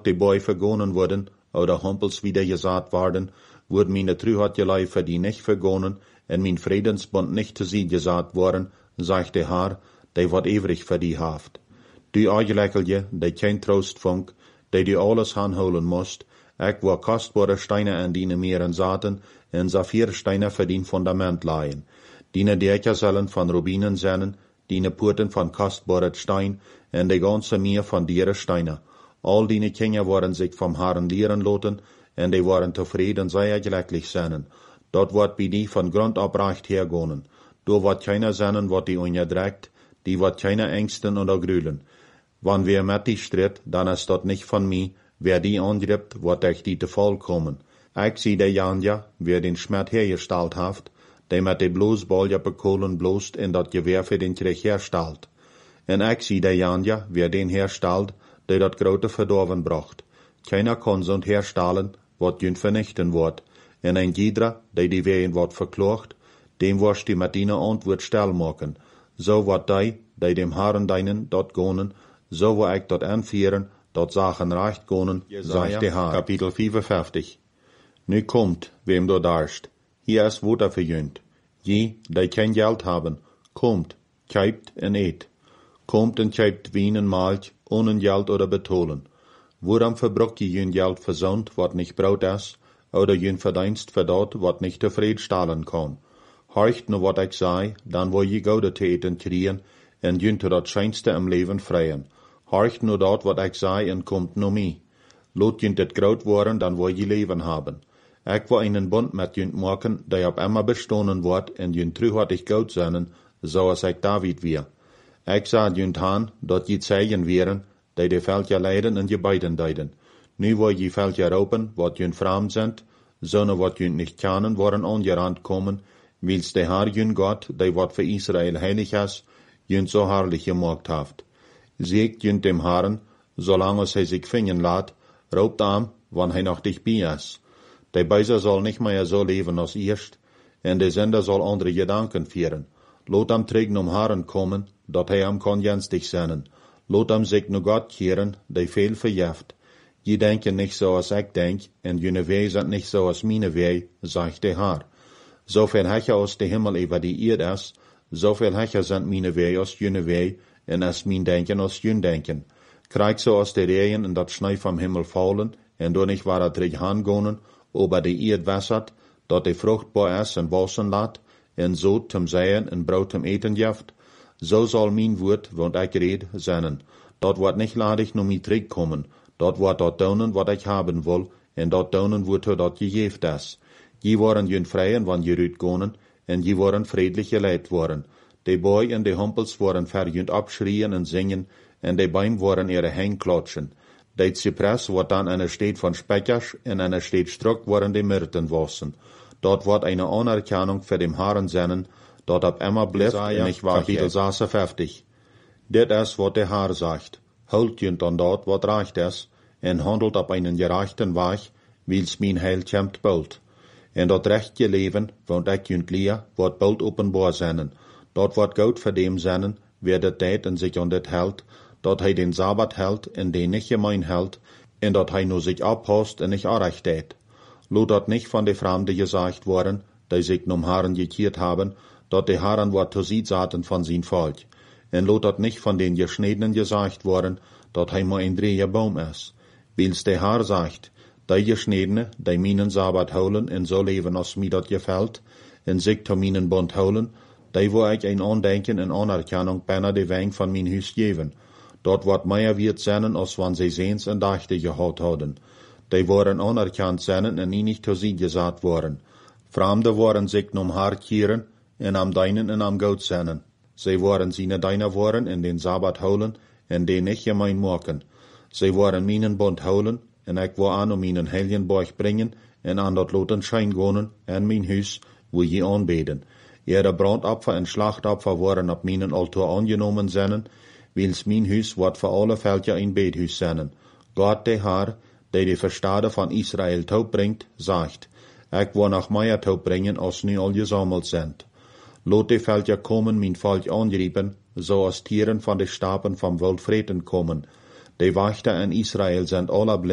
die Boy vergonen worden, oder Humpels wieder gesaat worden, wordt meine Truhatjelei für die nicht vergonen, en mein Friedensbund nicht zu sie gesaat worden, sagt der Herr, die wordt ewig für die haft. Du Eigenleckelje, die kein Trost funk, die du alles aanholen moest, ik wo kostbare Steine an die Meeren zaten, en Saphirsteine für die Fundament leihen. Die Dächer sollen von Rubinen sein, die Poorten von kostbare Stein, en de ganze Meer von diere Steine. All die Kinder waren sich vom Herrn lehren lassen, en die waren tevreden, sehr glücklich sein. Dort wird bei die von Grund ab recht hergehen. Du wird keiner sein, wat die unterdrückt, die wird keiner ängsten oder grühlen. Wann wer mit die stritt, dann ist dort nicht von mir, wer die angreift, wird euch die te voll kommen. Ich sieh der Janja, wer den Schmerz hergestellt haft, der mit de Bloßbolja bekohlen bloßt en dat Gewehr für den Krieg herstellt. En ich sieh der Janja, wer den herstellt, der dat grote verdorven bracht. Keiner kann so herstellen, wat jün vernichten wird. En ein jeder, der die Wehen wird verklocht, dem wirst die mit deiner Antwort stell machen. So wird die dem Herren deinen dort gonen, so wo ich dort anführen, dort Sachen recht gonen, sagt der Herr. Kapitel 55. Nu kommt, wem du darst. Hier ist Wutter verjünt. Je, die kein Geld haben, kommt, kauft en eet. Kommt en kauft Wein en Milch, ohne Geld oder betolen. Woran verbrucht je jün Geld versont, wat nicht Brot ist, oder jün Verdienst für dort, wat nicht zufriedenstellen kann. Horcht nur wat ich sei, dann wo je Goude te eten kriegen, en jün te dat scheinste im Leben freien. Horcht nur dort, wat ich sei, en kommt no mi. Lot jün det groot worden, dann wo je Leben haben. Ich will einen Bund mit jün machen, der ab immer bestohnen wird, en jün truhartig Gott sein, so als ich David wir. Ich sah jün han, dort je Zeichen wären, die Völker leiden en je beiden deiden. Nu wo je Völker ropen, wat jün fremd sind, sonne wat jün nicht kennen, worden angerannt kommen, wils der Herr jün Gott, der wat für Israel heilig ist, jün so herrlich gemacht haft. Siegt jün dem Herrn, solange er sich finden lässt, raubt am, wann er noch dich bei ist. Der Beiser soll nicht mehr so leben als erst, en der Sender soll andere Gedanken führen. Lot am trägen Herrn kommen, dat er am kann jenstig sein. Lot am sich nur Gott kehren, der viel verjeft. Je denken nicht so als ich denk, en jene Weh sind nicht so als meine Weh, sagt der Herr. So viel Hecher aus der Himmel über die Erde ist, so viel Hecher sind meine Weh aus jene Weh, en as mein Denken aus jün Denken. Krieg so aus der Regen en dat Schnee vom Himmel fallen, en du nicht war er drich hangonen, ober die Erde wässert, dat die fruchtbar ist en wassen lat, en so zum Säen en Brot zum Eten jaft, so soll mein Wort, wond ich red, sein. Dort wird nicht ladig nur mit Trick kommen, dort wird dort daunen, wat ich haben will, en dort daunen wird dort gejeft ist. Je waren jün freien, wann je rüt gonen, en je waren friedlich geleid worden. Die Boy en die Humpels waren verjünt abschrien en singen, en die Beim waren ihre Hänge klatschen. Die Zypress wird dann eine Stadt von Speckers, en eine Stadt Struck waren die Myrten wassen. Dort wird eine Anerkennung für den Herrn sein, dort ab immer bleibt, en ich war Kapitel 56. Dit ist, wat der Herr sagt. Holt jünt an dort, wat reicht es, en handelt ab einen gerechten Weg, wils mein Heil kämmt bald. En dat rechtje Leben, want ik jünt leer, wordt bald openbaar zijn. Dat wordt Gott für dem sein, wer dat deed en sich an dit hält, dat hij den Sabbat hält en den nicht gemein hält, en dat hij nur sich abpasst en nicht arrecht deed. Lot dat nicht von de Fremden gesagt worden, die sich nom Herren gekehrt haben, dat de Herren wat zu sie zaten von sein Volk. En lot dat nicht von den Geschniedenen gesagt worden, dat hij maar ein dreher Baum ist. Wils de Herr sagt, die Geschniedene, die meinen Sabbat holen en so leben als mir dat gefällt, en sich zu meinen Bund holen, die wo ich ein Andenken en Anerkennung beinahe de Weng von mein Hus geben. Dort wird mehr wird sein, als wann sie sehens en Dachte gehabt hadden. Die waren anerkannt sein en nie nicht zu sie gesagt worden. Fremde waren sich nom Herr kehren, en am deinen en am Gott sein. Sie waren seine deiner waren en den Sabbat holen, en den nicht gemein machen. Sie waren meinen Bund holen, en ich war an meinen heiligen Borg bringen, en an dat loten Schein gonen, en mein Hus, wo je anbeten. Ihre Brandopfer en Schlachtopfer waren ab meinen Altar angenommen sein, wils mein Hus wird für alle Völker ein Bethus sein. Gott der Herr, der die Verstade von Israel taub bringt, sagt, ich will noch mehr taub bringen, als nu all gesammelt sind. Lot die Völker kommen, mein Volk anriepen, so als Tieren von den Staben vom Wild freten kommen. Die Wächter in Israel sind alle